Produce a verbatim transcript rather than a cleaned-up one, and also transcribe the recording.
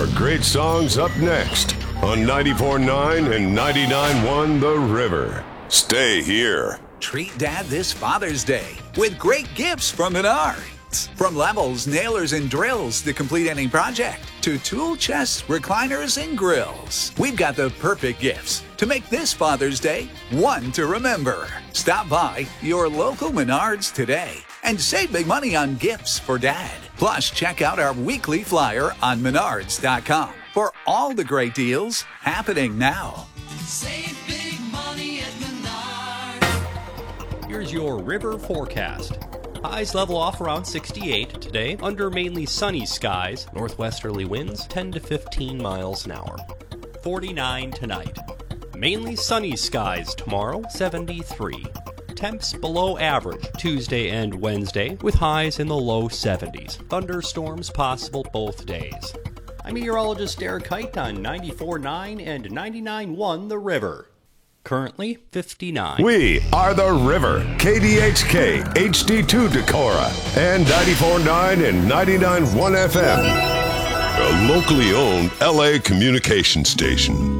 more great songs up next on ninety-four point nine and ninety-nine point one The River. Stay here. Treat Dad this Father's Day with great gifts from Menards. From levels, nailers, and drills to complete any project, to tool chests, recliners, and grills. We've got the perfect gifts to make this Father's Day one to remember. Stop by your local Menards today and save big money on gifts for Dad. Plus, check out our weekly flyer on menards dot com for all the great deals happening now. Save big money at Menards. Here's your river forecast. Highs level off around sixty-eight today, under mainly sunny skies. Northwesterly winds ten to fifteen miles an hour. forty-nine tonight. Mainly sunny skies tomorrow, seventy-three. Temps below average Tuesday and Wednesday, with highs in the low seventies. Thunderstorms possible both days. I'm meteorologist Derek Height on ninety-four point nine and ninety-nine point one The River. Currently fifty-nine. We are The River, K D H K, H D two Decorah, and ninety-four point nine and ninety-nine point one F M. A locally owned L A communication station.